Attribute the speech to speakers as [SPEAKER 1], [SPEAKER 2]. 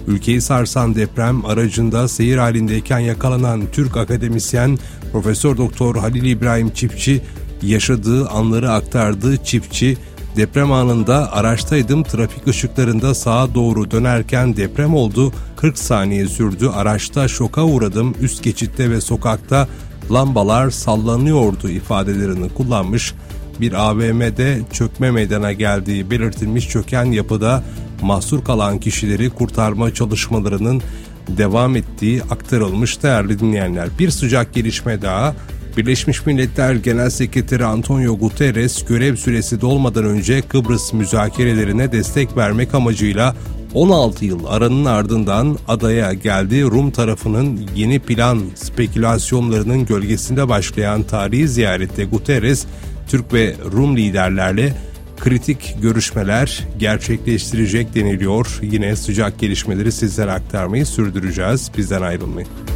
[SPEAKER 1] Ülkeyi sarsan deprem aracında seyir halindeyken yakalanan Türk akademisyen Profesör Doktor Halil İbrahim Çiftçi yaşadığı anları aktardı. Çiftçi, deprem anında araçtaydım, trafik ışıklarında sağa doğru dönerken deprem oldu, 40 saniye sürdü, araçta şoka uğradım, üst geçitte ve sokakta lambalar sallanıyordu ifadelerini kullanmış. Bir AVM'de çökme meydana geldiği belirtilmiş. Çöken yapıda mahsur kalan kişileri kurtarma çalışmalarının devam ettiği aktarılmış değerli dinleyenler. Bir sıcak gelişme daha. Birleşmiş Milletler Genel Sekreteri Antonio Guterres görev süresi dolmadan önce Kıbrıs müzakerelerine destek vermek amacıyla 16 yıl aranın ardından adaya geldi. Rum tarafının yeni plan spekülasyonlarının gölgesinde başlayan tarihi ziyarette Guterres, Türk ve Rum liderlerle kritik görüşmeler gerçekleştirecek deniliyor. Yine sıcak gelişmeleri sizlere aktarmayı sürdüreceğiz. Bizden ayrılmayın.